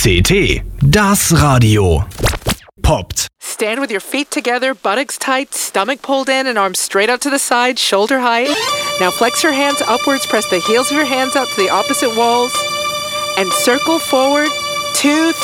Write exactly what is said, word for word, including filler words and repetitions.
C T, das Radio. Poppt. Stand with your feet together, buttocks tight, stomach pulled in, and arms straight out to the side, shoulder height. Now flex your hands upwards, press the heels of your hands out to the opposite walls, and circle forward, two,